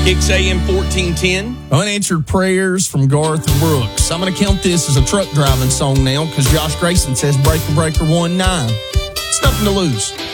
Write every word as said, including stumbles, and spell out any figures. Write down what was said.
Kicks A M fourteen ten. Unanswered Prayers from Garth Brooks. I'm going to count this as a truck driving song now because Josh Grayson says Breaker Breaker one nine. It's nothing to lose.